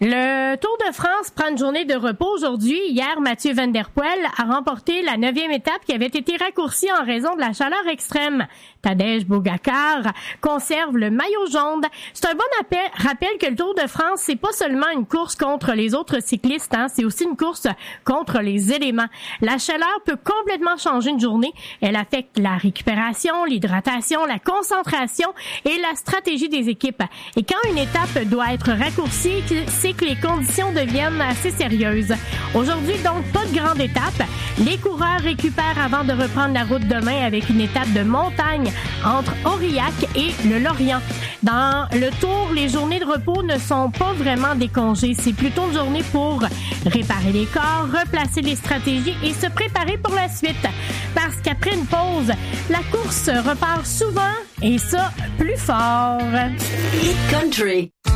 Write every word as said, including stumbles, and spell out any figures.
Le Tour de France prend une journée de repos aujourd'hui. Hier, Mathieu Van Der Poel a remporté la neuvième étape qui avait été raccourcie en raison de la chaleur extrême. Tadej Pogačar conserve le maillot jaune. C'est un bon appel, rappel que le Tour de France, c'est pas seulement une course contre les autres cyclistes, hein, c'est aussi une course contre les éléments. La chaleur peut complètement changer une journée. Elle affecte la récupération, l'hydratation, la concentration et la stratégie des équipes. Et quand une étape doit être raccourcie, c'est que les conditions deviennent assez sérieuses. Aujourd'hui, donc, pas de grande étape. Les coureurs récupèrent avant de reprendre la route demain avec une étape de montagne entre Aurillac et le Lorient. Dans le Tour, les journées de repos ne sont pas vraiment des congés. C'est plutôt une journée pour réparer les corps, replacer les stratégies et se préparer pour la suite. Parce qu'après une pause, la course repart souvent et ça, plus fort. Hit Country.